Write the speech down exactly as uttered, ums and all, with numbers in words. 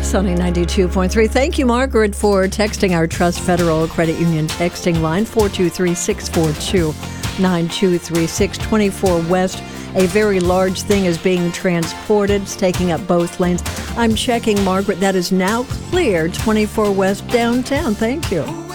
Sunny ninety-two point three. Thank you, Margaret, for texting our Trust Federal Credit Union texting line, four two three, six four two, nine two three six. twenty-four West, a very large thing is being transported. It's taking up both lanes. I'm checking, Margaret, that is now clear. twenty-four West downtown. Thank you.